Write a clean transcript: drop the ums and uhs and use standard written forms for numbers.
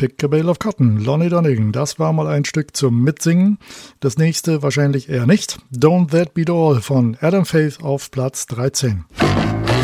Pick a Bale of Cotton, Lonnie Donegan. Das war mal ein Stück zum Mitsingen. Das nächste wahrscheinlich eher nicht. Don't That Beat All von Adam Faith auf Platz 13.